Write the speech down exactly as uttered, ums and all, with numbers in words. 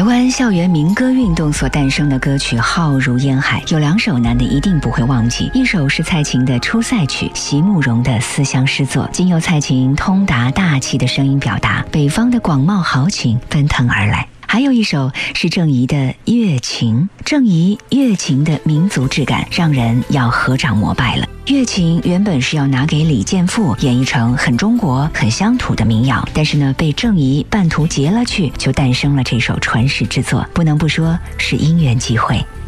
湾校园民歌运动所诞生的歌曲浩如烟海，有两首男的一定不会忘记，一首是蔡琴的《出塞曲》，席慕容的思乡诗作，经由蔡琴通达大气的声音表达，北方的广袤豪情奔腾而来。还有一首是郑怡的《乐情》，郑怡乐情的民族质感让人要合掌膜拜了。乐情原本是要拿给李健富演绎成很中国很乡土的民谣，但是呢被郑怡半途截了去，就诞生了这首传世之作，不能不说是因缘际会。